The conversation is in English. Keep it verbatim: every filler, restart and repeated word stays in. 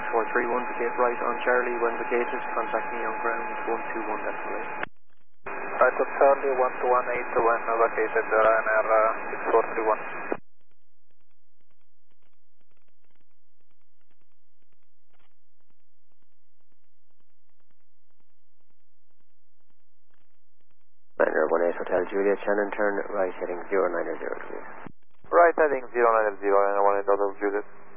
four three one, vacate right on Charlie. When vacated, contact me on ground one two one decimal eight. Right on Charlie, one two one eight, when vacated, Ryanair uh, six four three one. Ryanair one eight Hotel Juliet, Shannon, turn right heading zero nine zero, please. Right heading zero nine zero, Ryanair one eight Hotel Juliet.